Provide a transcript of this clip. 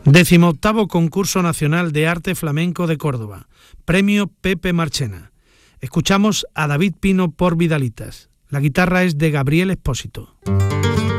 18º Concurso Nacional de Arte Flamenco de Córdoba. Premio Pepe Marchena. Escuchamos a David Pino por Vidalitas. La guitarra es de Gabriel Espósito.